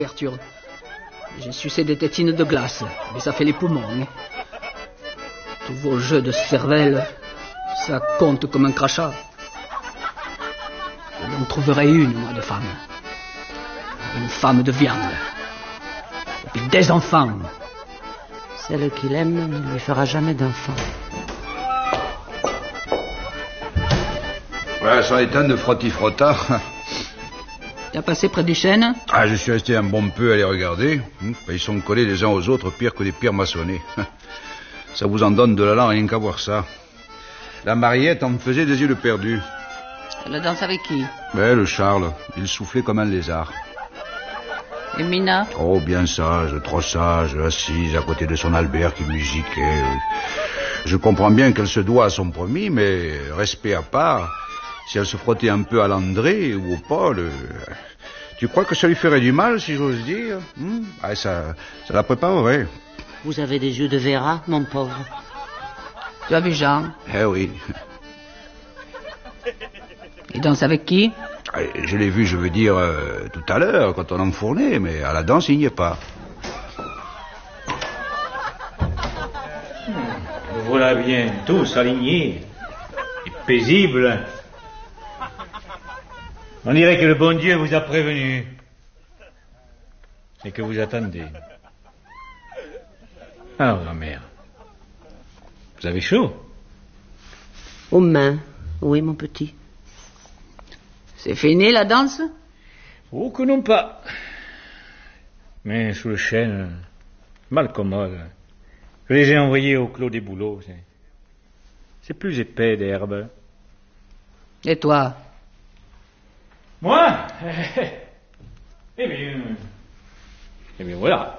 couverture. J'ai sucé des tétines de glace, mais ça fait les poumons. Hein. Tous vos jeux de cervelle, ça compte comme un crachat. Je n'en trouverai une, moi, de femme. Une femme de viande. Et puis des enfants. Celle qu'il aime ne lui fera jamais d'enfant. Voilà, c'en est un de frotti-frotta. T'as passé près du chêne? Ah, je suis resté un bon peu à les regarder. Ils sont collés les uns aux autres, pire que des pierres maçonnées. Ça vous en donne de l'allant rien qu'à voir ça. La Mariette en me faisait des yeux de perdu. Elle danse avec qui? Mais le Charles, il soufflait comme un lézard. Et Mina? Oh, bien sage, trop sage, assise à côté de son Albert qui musiquait. Je comprends bien qu'elle se doit à son promis, mais respect à part, si elle se frottait un peu à l'André ou au Paul, tu crois que ça lui ferait du mal, si j'ose dire? Ah, ça la préparerait. Vous avez des yeux de Vera, mon pauvre. Tu as vu Jean? Eh oui. Il danse avec qui? Je l'ai vu, je veux dire, tout à l'heure, quand on enfournait, mais à la danse, il n'y est pas. Vous voilà bien, tous alignés et paisibles. On dirait que le bon Dieu vous a prévenu et que vous attendez. Alors, grand-mère, vous avez chaud? Aux mains, oui, mon petit. C'est fini la danse? Oh, que non pas. Mais sous le chêne, mal commode. Je les ai envoyés au clos des bouleaux. C'est plus épais d'herbe. Et toi? Moi? Eh bien voilà.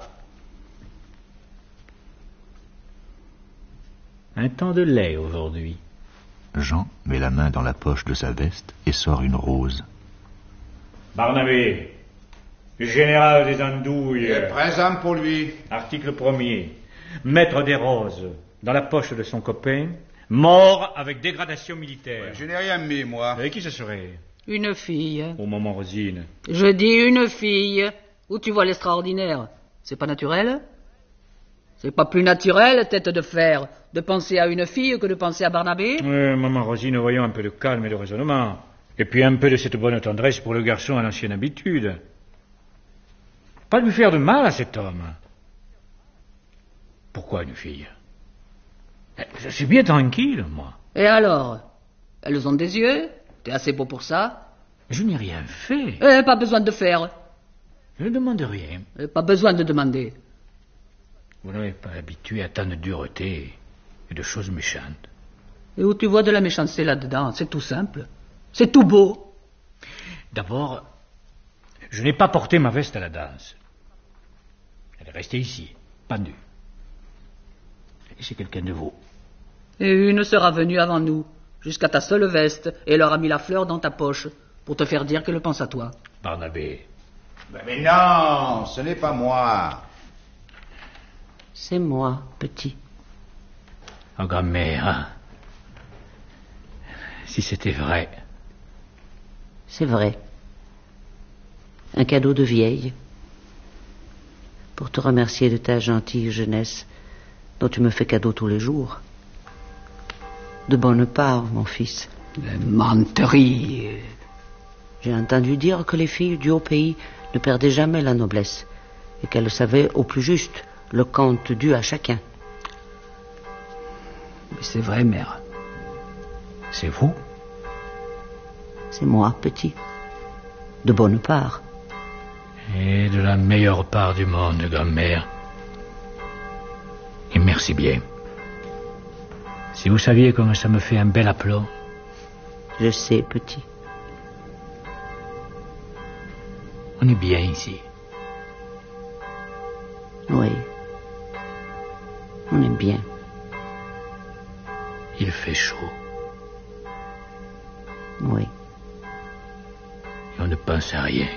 Un temps de lait aujourd'hui. Jean met la main dans la poche de sa veste et sort une rose. Barnabé, général des andouilles. Présent pour lui. Article 1er. Maître des roses, dans la poche de son copain, mort avec dégradation militaire. Je n'ai rien mis, moi. Et qui ce serait? Une fille. Au moment Rosine. Je dis une fille. Où tu vois l'extraordinaire? C'est pas naturel? C'est pas plus naturel, tête de fer, de penser à une fille que de penser à Barnabé? Maman Rosine, voyons un peu de calme et de raisonnement. Et puis un peu de cette bonne tendresse pour le garçon à l'ancienne habitude. Pas lui faire de mal à cet homme. Pourquoi une fille? Je suis bien tranquille, moi. Et alors? Elles ont des yeux? T'es assez beau pour ça? Je n'ai rien fait. Pas besoin de faire. Je ne demande rien. Pas besoin de demander. Vous n'avez pas habitué à tant de dureté et de choses méchantes. Et où tu vois de la méchanceté là-dedans? C'est tout simple. C'est tout beau. D'abord, je n'ai pas porté ma veste à la danse. Elle est restée ici, pendue. Et c'est quelqu'un de vous. Et une sera venue avant nous, jusqu'à ta seule veste, et elle aura mis la fleur dans ta poche, pour te faire dire qu'elle pense à toi. Barnabé. Mais non, ce n'est pas moi. C'est moi, petit. Oh, grand-mère, hein? Si c'était vrai. C'est vrai. Un cadeau de vieille. Pour te remercier de ta gentille jeunesse, dont tu me fais cadeau tous les jours. De bonne part, mon fils. Menterie. J'ai entendu dire que les filles du haut pays ne perdaient jamais la noblesse, et qu'elles savaient au plus juste le compte dû à chacun. Mais c'est vrai, mère. C'est vous? C'est moi, petit. De bonne part. Et de la meilleure part du monde, grand-mère. Et merci bien. Si vous saviez comme ça me fait un bel aplomb. Je sais, petit. On est bien ici. Oui. On est bien. Il fait chaud. Oui. Et on ne pense à rien.